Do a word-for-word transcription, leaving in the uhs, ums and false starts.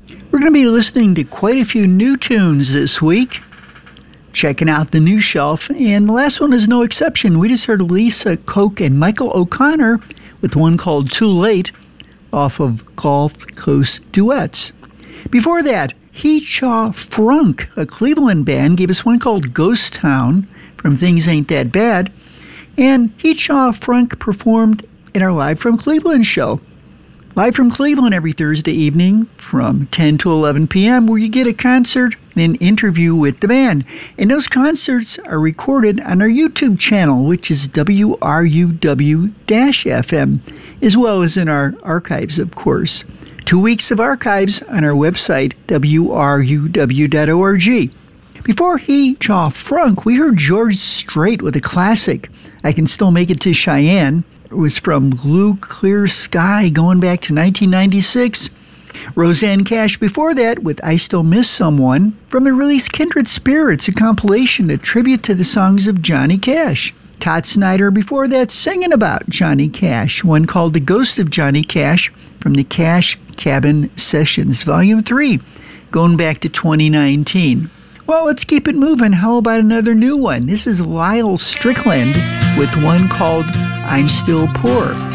We're going to be listening to quite a few new tunes this week, checking out the new shelf, and the last one is no exception. We just heard Lisa Koch and Michael O'Connor with one called Too Late off of Gulf Coast Duets. Before that, He-Chaw Frunk, a Cleveland band, gave us one called Ghost Town from Things Ain't That Bad, and He-Chaw Frunk performed in our Live from Cleveland show. Live from Cleveland every Thursday evening from ten to eleven p.m., where you get a concert and an interview with the band. And those concerts are recorded on our YouTube channel, which is W R U W F M, as well as in our archives, of course. Two weeks of archives on our website, W R U W dot org. Before He-Chaw Frunk, we heard George Strait with a classic, I Can Still Make It to Cheyenne. It was from Blue Clear Sky going back to nineteen ninety-six. Rosanne Cash before that with I Still Miss Someone from the release Kindred Spirits, a compilation, a tribute to the songs of Johnny Cash. Todd Snyder before that singing about Johnny Cash, one called The Ghost of Johnny Cash from the Cash Cabin Sessions, Volume three, going back to twenty nineteen. Well, let's keep it moving. How about another new one? This is Lyle Strickland with one called I'm Still Poor.